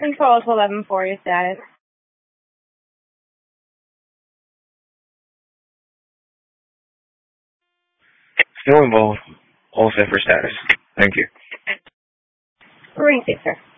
Control to 11-4, your status. Still involved. All set for status. Thank you. Ring 6, sir.